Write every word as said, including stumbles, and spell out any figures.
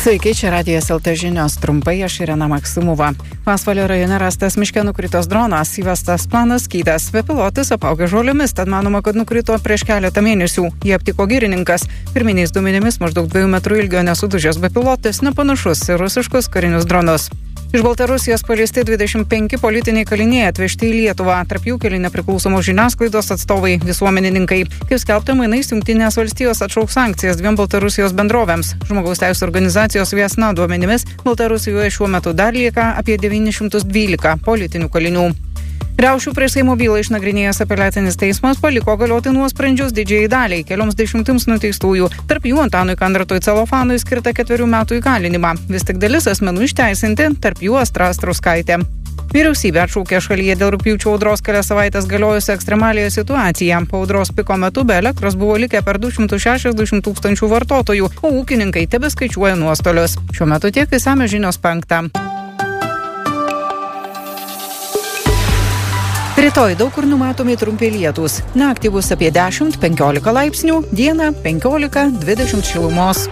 Sveiki, čia Radijas L T žinios. Trumpai, aš Irena Maksimova. Pasvalio rajone rastas miške nukritos dronas, įvestas planas skydas. Bepilotis apaugė žolėmis, tad manoma, kad nukrito prieš keletą mėnesių. Jie aptiko girininkas. Pirminiais duomenimis maždaug dviejų metrų ilgio nesudužęs bepilotis nepanašus į rusiškus karinius dronus. Iš Baltarusijos paleisti dvidešimt penki politiniai kaliniai atvežti į Lietuvą. Tarp jų keli nepriklausomos žiniasklaidos atstovai, visuomenininkai. Kaip skelbta, mainais Jungtinės valstijos atšauks sankcijas dviem Baltarusijos bendrovėms. Žmogaus teisių organizacijos Viesna duomenimis Baltarusijoje šiuo metu dar lieka apie devynis šimtus dvylika politinių kalinių. Riaušių prieš Seimo bylą išnagrinėjęs apeliacinis teismas paliko galioti nuosprendžius didžiajai daliai, kelioms dešimtims nuteistųjų. Tarp jų Antanui Kandratui Celofanui skirta ketverių metų įkalinimą. Vis tik dalis asmenų išteisinti, tarp jų Astra Astrauskaitė. Vyriausybė atšaukė šalyje dėl rugpjūčio audros kelias savaitės galiojusią ekstremaliąją situaciją. Po audros piko metu be elektros buvo likę per du šimtus šešiasdešimt tūkstančių vartotojų, o ūkininkai tebeskaičiuoja nuostolius. Šiuo metu tiek, išsamios žinios penktą. Rytoj daug kur numatomi trumpi lietūs. Naktį bus apie dešimt penkiolika laipsnių, dieną penkiolika dvidešimt šilumos.